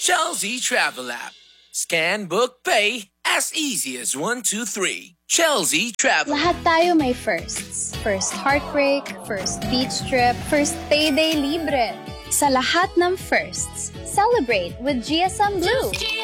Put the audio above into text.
Chelsea Travel App. Scan, book, pay as easy as 1, 2, 3. Chelsea Travel. Lahat tayo may firsts. First heartbreak, first beach trip, first payday libre. Sa lahat ng firsts, celebrate with GSM Blue.